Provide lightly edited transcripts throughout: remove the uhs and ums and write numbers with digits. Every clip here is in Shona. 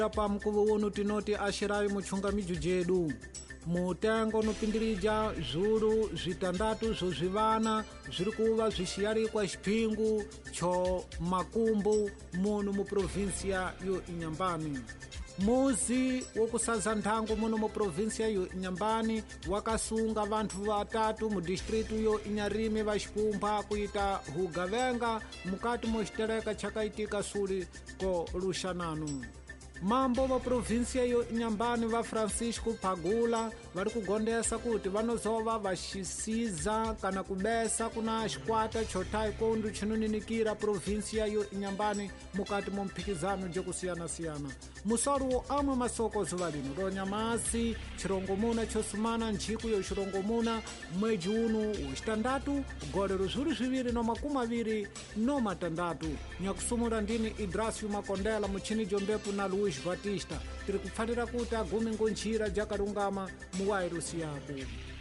pa mkuvu uno tinoti ashirayi muchungamidzi jedu mutengo nopindirija zulu zvitandatu zozvivana zviri kuva zvixiyarikwa xiphingu cho makumbu muno mu provinsia yo Inhambane. Muzi wokusadza nthango muno mu provinsia yo Inhambane wakasunga vanthu vatatu mu distritu yo Inyarimi va xipumpha kuita hugavenga mukati mo xitereka chakaitika suli ko luxanano. Mambo va provinsia yo Inhambane va Francisco Phagula vari kugondesa kuti vanozova vaxisiza kana kubesa kuna xikwata cho taekwondo chinoninikira provinsia yo Inhambane mukati mo mphikizano jokusiyana-siyana. Musoro wo amwe masoko zuva lino ronyamasi chirongomuna chosumana ntchiku yo chirongomuna mwedzi uno wexitandatu golero zulu ziviri no makumi aviri no matandatu nyakusumura ndini Idrasio Makondela muchini jombepu na Luís Batista tiri kupfatira kuti agumi ngonchira jakarungama mu wairusi yako.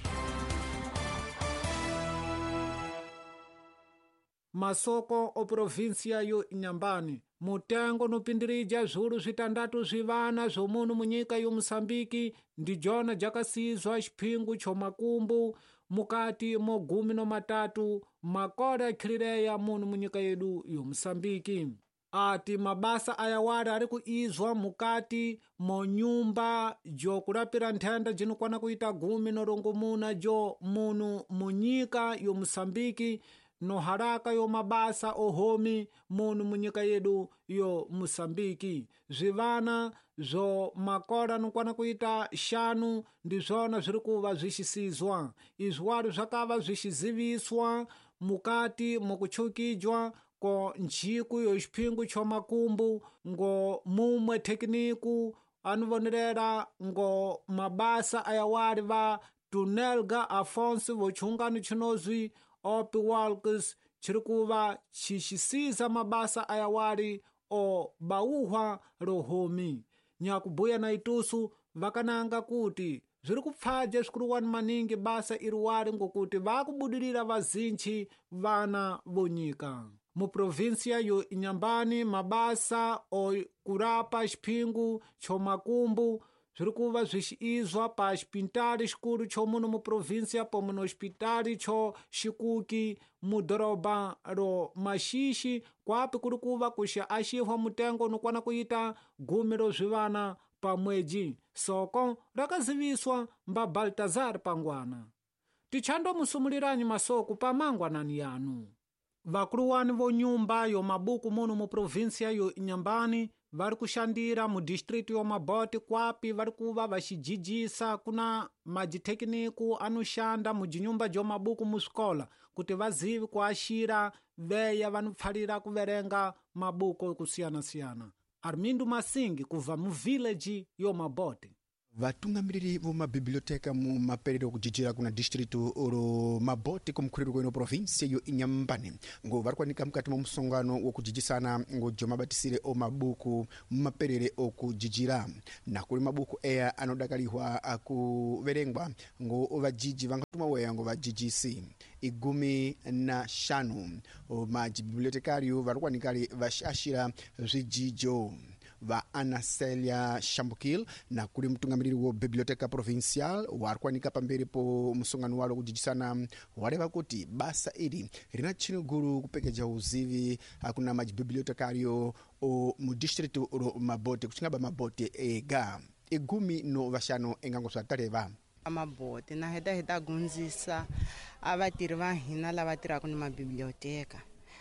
Masoko o provinsia yo Inhambane mutengo nopindirija zulu zvitandatu zvivana zvomuno munyika yo Moçambique ndi jona jakasizwa xiphingu cho makumbu mukati mo gumi no matatu makora akhilireya muno munyika yedu yo Moçambique. Ati mabasa ayawari ari kuizwa mukati mo nyumba jo kulapira nthenda jinokwana kuita gumi no rongomuna jo muno munyika yo Moçambique no haraka yo mabasa ohomi muno munyika yedu yo Moçambique. Zvivana zo makora nokwana kuita xanu ndi zona zviri kuva zvixisizwa. Izwari zvakava zvixiziviswa mukati mokutchukidjwa ko ntchiku yo xiphingu cho makumbu ngo mumwe tekniku anivonerera ngo mabasa ayawari va Tunelga Afonso vochungano chinozwi Opi Walkes chiri kuva chixisiza mabasa ayawari o bauhwa rohomi. Nyakubuya na itusu vakananga kuti zviri kupfadya zvikuluwani maningi basa iriwari ngokuti vakubudirira vazintchi vana vonyika. Mu provinsia yo Inhambane mabasa o kurapa xiphingu cho makumbu zviri kuva zvixiizwa pa xipintali xikulu cho muno mu provinsia pomwe no xipitali cho xikuki mu doroba ro Maxixi kwapi kuri kuva kuxa axihwa mutengo nokwana kuita gumi ro zvivana pa mwedzi. Soko rakaziviswa mba Baltazar Pangwana. Tichando musumuliranyi masoko pa mangwanani yanu. Vakuluwani vo nyumba yo mabuku muno mu provinsia yo Inhambane vari kuxandira mu distritu yo Mabote kwapi vari kuva vaxijijisa kuna majithekiniku anuxanda mu jinyumba jo mabuku mu swikola kuti vazivi kuaxira veya vanupfalira kuverenga mabuku kusiyana-siyana. Armindo Masingi kuva mu village yo Mabote. Vatungamiriri vomabiblioteka mu maperero okujijira kuna distritu oro Mabote kumkhuliro kweno provinsia yo Inhambane ngo varikwanika mukati mu msongano wokujijisana ngo jomabatisire o mabuku mu maperere okujijira na kuli mabuku eya anodakalihwa akuverengwa ngo vajiji vangatuma weya ngo vajijisi igumi na xanu o mabibliotekario varikwanikali vaxaxira zvijijo va Anacelia Shambukil na kuli mtungamiriri wo biblioteca provincial warikwanika pamberi po msongano walo kujijisana wareva kuti basa iri rina chinuguru kupekeja uzivi akuna majibibliotekario o mu distritu ro Mabote kuchingaba Mabote ega igumi no vaxano engango swatareva Mabote na heda gunzisa avatiri va hina lava tiraka ni mabiblioteka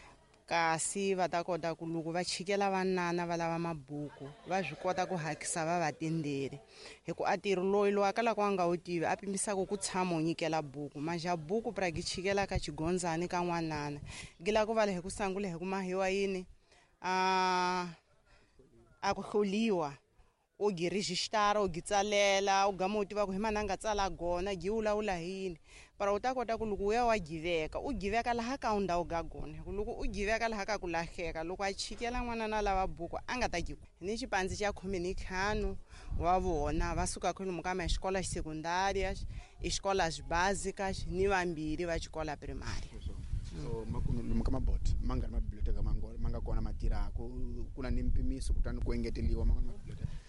kasi va ta kota ku loko va chikela vanana va lava mabuku va swi kota ku hakisa va vatenderi hi ku atiri loyi lo akala ku anga wu tivi a pimisaka ku tshama u nyikela buku manja buku pra gi chikela ka chigondzani ka n'wanana gila ku vale hi ku sangula hi ku mahiwa yini a ku hloliwa o gi register o gi tsalela o gama u tiva ku hi mana nga tsala gona gi wulawula hini para u ta kota ku loko uya wa giveka u giveka laha ka u ndawu ga gona loko u giveka laha ka ku lahleka loko a chikela n'wanana lava buku a nga ta giku ni xipandzi xa 15 wa vona va suka kholomo ka maxikola xisekundariya ixikolas básicas ni vambirhi va xikola primária. So maka Mabote manga mabiblioteka manga kona matira kuna ni mpimiso kutani ku engeteliwa manga mabiblioteka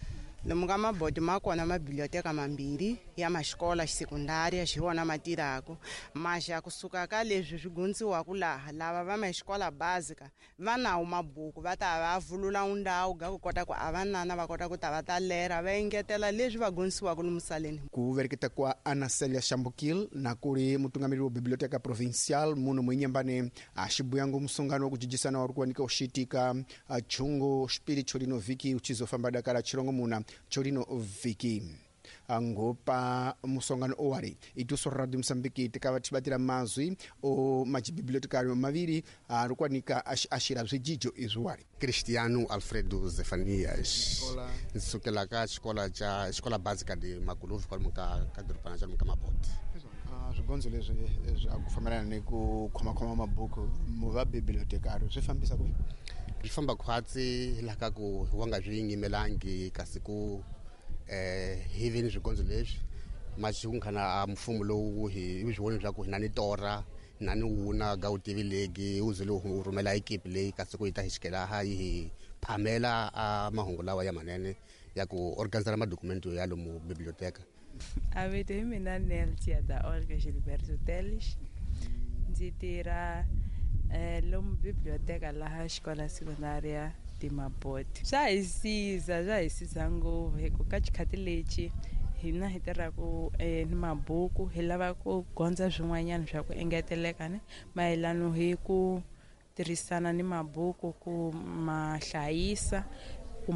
lomu ka Maboti ma kona mabiblioteka mambiri ya maxikola xisekundariya xi wona ma tirhako maxa kusuka ka leswi swi gundziwaku laha lava va maxikola basica va nawu mabuku va ta va vulula undhawu ga ku kota ku avanana va kota ku ta va ta lera va engetela leswi va gundzisiwaku lomu saleni. Ku vereketa kwa Ana Célia Xambukil na kuri mutungamiri wa biblioteca provincial muno muinyambane axibuyangu msongano wa kujijisana wari kuwanika uxitika chungo xipiri cholino viki uchizofamba dakala chirongo muna cholino viki ngopa musongano owari ituso Radio Msambiki tikava tibatira mazwi o machibibliotecario maviri arikwanika ashira bzijijo izwari. Cristiano Alfredo Zefanias nsukela ka xikola básica de Makuluvi kwa ka grupana xa muka Maboti. Swigondzo leswi ku fambelana ni ku khomakhoma mabuku mu va bibliotecario swi fambisa ku swi famba khwatsi laha ka ku wanga swi yimelangi kasi ku hivini swigondzo leswi maxinkhana mfumo lowu hi swivoni swa ku hina ni tora hina ni wuna ga u tivi legi u zile u rhumela ekipi leyi kasi ku yi ta hi xikela hi phamela mahungu lawa ya manene ya ku organizera madokumento ya lomu biblioteca. A vito hi mina Nelsia da Olga Gilberto Teles ndzi tirha lomu biblioteca laha xikola sekundariya di Maboti. Swa hi siza ngopfu hikuva ka xikhati lexi hina hi tirhaku ni mabuku hi lava ku gondza swin'wanyana swa ku engeteleka ne mayelano hi ku tirhisana ni mabuku ku ma hlayisa ku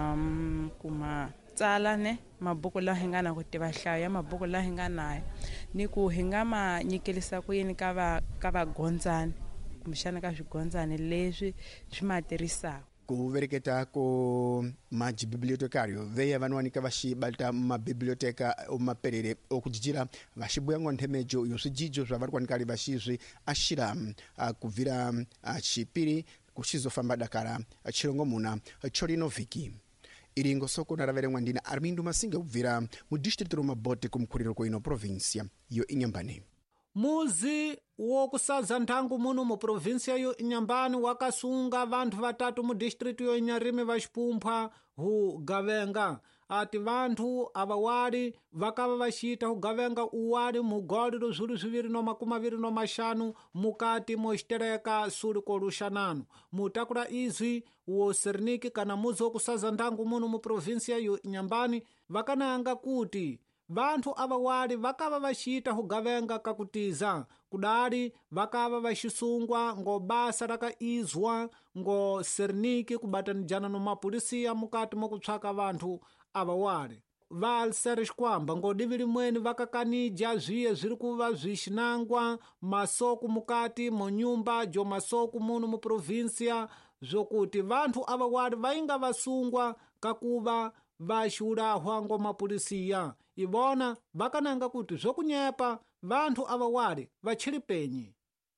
ma tsala ne mabuku laha hi nga na ku tiva hlayo ya mabuku laha hi nga nayo ni ku hi nga ma nyikelisa ku yini ka vagondzani kumbexana ka swigondzani leswi swi ma tirhisaka. Ku vereketa ko machibibliotecario veya vanwanika vaxibalta mabiblioteca maperere okujijira vaxibuyangwa nthemejo yo swijijo swa vari kwanikali vaxizwi axira kubvira xipiri kuxizofamba dakala chirongo muna cholino viki iringo soko na ravere Mwandina Armindo Masinga kubvira mu district ro Maboti kumkhuliro ko ino provincia yo Inyambane. Muzi wokusadza nthangu muno mu provincia yo Inyambane wakasunga vanthu vatatu mu district yo Inyarimi vaxipumphwa hu gavenga ati vanthu ava wali vakava vaxita hu gavenga uwali mu goliro zulu 225 mukati moxitereka suli koluxanano mutakula izwi wo Serniki kana muzi wokusadza nthangu muno mu provincia yo Inyambane vakananga kuti vanthu ava wali vakava vaxita hu gavenga kakutiza kudali vakava vaxisungwa ngo basa raka izwa ngo Serniki kubatanijana no mapolisiya mukati mokutshwaka vanthu ava wali valsere xikwamba ngo divi limweni vakakanija zwiye ziri kuva zwixinangwa masoku mukati mo nyumba jo masoku muno mu provincia zokuti vanthu ava wali vainga vasungwa kakuva vaxiulahwa ngo mapolisiya ivona vakananga kuti zokunyepa vanthu ava wali vachilipenyi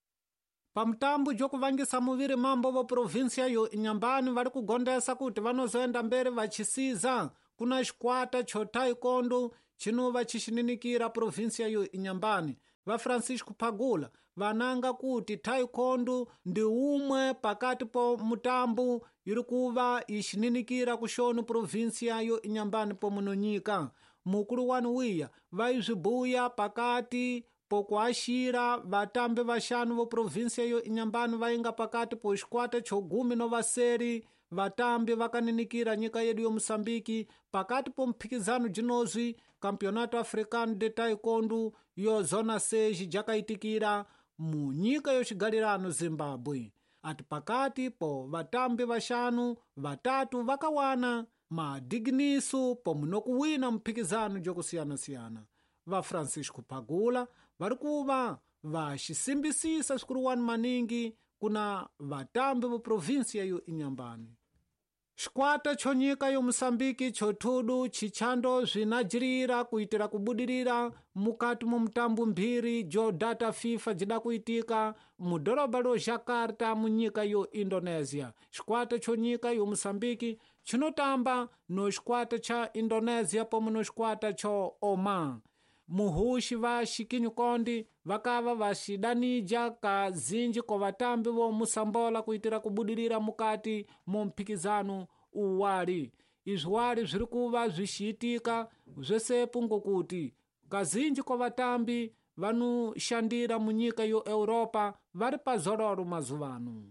pamutambu jokuvangisa muviri mambo vo provincia yo Inyambane vari kugondesa kuti vanozoenda mbere vachisiza kuna xikwata cho taekwondo chinuva chixininikira provincia yo Inyambane va Francisco Phagula vananga kuti taekwondo ndi umwe pakati po mutambu yiri kuva ixininikira kuxonu provincia yo Inyambane pomuno nyika mukulu wani wiya vaizwibuya pakati pokuaxira vatambi vaxanu vo provincia yo Inyambane vainga pakati po xikwata cho 10 no vaseri vatambi vakaninikira nyika yedu yo Mosambiki pakati po mphikizano jinozwi campeonato africano de taekwondo yo zona 6 jakaitikira mu nyika yo xigalirano Zimbabwe ati pakati po vatambi vaxanu vatatu vakawana madigniso pomuno kuwina mphikizano jokusiyana-siyana va Francisco Phagula vari kuva vaxisimbisisa swikuruwani maningi kuna vatambi vo provincia yo Inyambane. Xikwata cho nyika yo Mosambiki cho thudu chichando zvinajirira kuitira kubudirira mukati mu mutambu mphiri jo data FIFA jidakuitika mu doroba lo Jakarta mu nyika yo Indonesia. Xikwata cho nyika yo Mosambiki chinotamba no xikwata cha Indonesia pomuno xikwata cho Oman. Muhuxi va xikinyokondi vakava vaxidanija kazinji ko vatambi vo Musambola kuitira kubudirira mukati mu mphikizano uwali izwali ziri kuva zvixiitika zvesepu ngokuti kazinji kwa vatambi vanuxandira munyika yo europa vari pazololo mazuvano.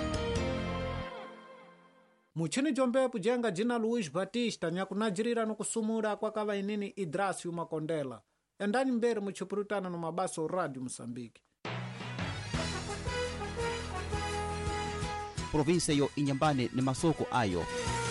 muchini jombepu jenga jina Luís Batista nyakunajirira nokusumura kwa kavainini Idrácio Makondela. Endani mbere muchipurutana no mabaso Radio Moçambique. provinsia yo Inhambane ni masoko ayo.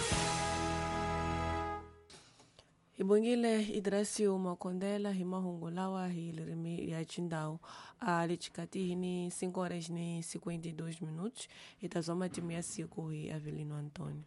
Ibongile Idrácio Makondela himahungulawa hilirimi ya chindao alichikati hini 5:52 itazoma timu ya siku hii Avelino Antônio.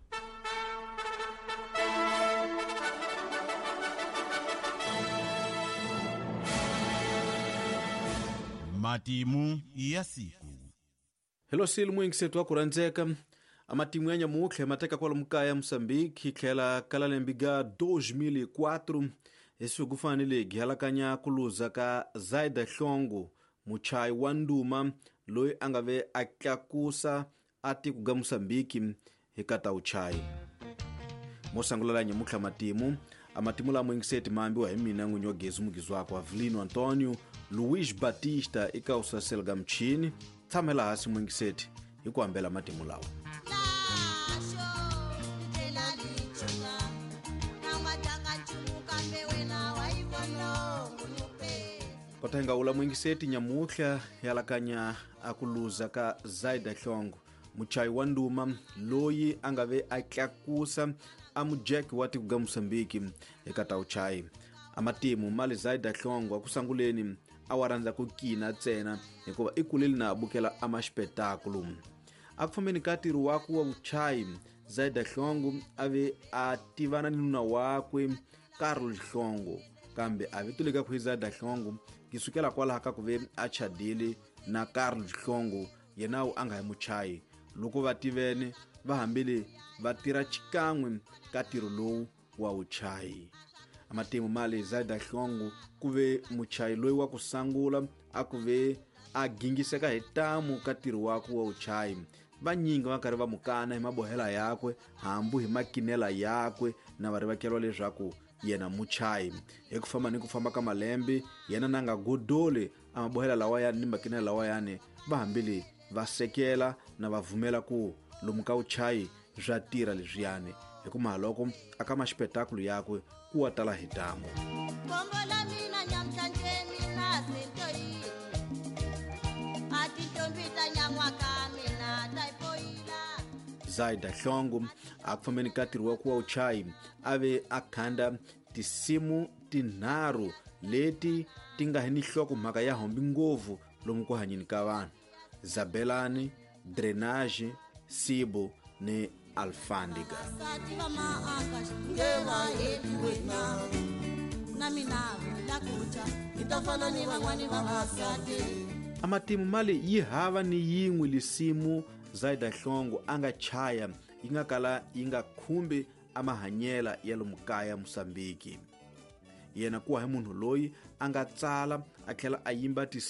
matimu ya siku. Hello sil mwingisetu akuranzeka amatimu ya nyamuhle mateka kwa mukaya Moçambique hikela kalalembiga 2004 esi kufanele gihalakanya kuluza ka Zaida Hlongo muchai wa nduma loyi angave akyakusa ati kuga Moçambique hikata uchai mosangulala nyamuhle amatimu la mwingiseti mambi wa himina ngunyogezi mugizwako Avelino Antônio Luís Batista ikausa selga mchini tsamela hasi mwingiseti ikuambela matimu lawo. Kotenga ula mwingiseti nyamuhla yalakanya akuluza ka Zaida Hlongo muchai wa nduma loyi angave akyakusa amujeki wati kuga Moçambique ekata uchai amatimu mali Zaida Hlongo akusanguleni awaranza kukina tsena hikuva ikuleli na abukela amaspektakulu akufambeni katiru waku wa uchai Zaida Hlongo ave ativana ni nuna wakwe Carlos Hlongo kambe avitulika ku Zaida Hlongo kisukela kwala haka kuve achadili na Carlos Hlongo yenawo anga muchai loko vativene vahambile vatira chikamwe katiru lowu wa uchai amatimu mali Zaida Hlongo kuve muchai loyi wa kusangula akuve agingiseka hitamu katiru waku wa uchai vanyinga vakari va mukana hi mabohela yakwe hambu hi makinela yakwe na vari vakelwa leswaku yena muchai hi kufamba ni kufamba ka malembe yena nanga godole amabohela lawa yani ni makinela lawa yani vahambile vasekela na vavumela ku lomu ka uchai zwa tira leswiyani hi ku mahaloko aka maspektakulu yakwe kuwa tala hitamu. Zaida Hlongo akufambeni katiru waku wa uchai ave akhanda tisimu tinharu leti tingaheni hloko mhaka ya hombi ngovu lomu kuhanyini ka vanhu Zabelani, Drenage, Sibo ne Alfandiga. Amatimu mali yi hava ni yin'we lisimu Zaida Hlongo anga chaya yinga kala yinga khumbe amahanyela ya lomu kaya Moçambique yena kuwa hi munhu loyi anga tsala a tlhela a yimba